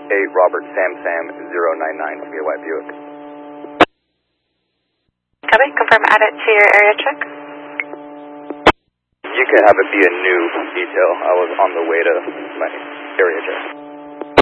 Robert Sam 099 to be a white Buick. Copy. Confirm, add it to your area check. You can have it be a new detail. I was on the way to my area check.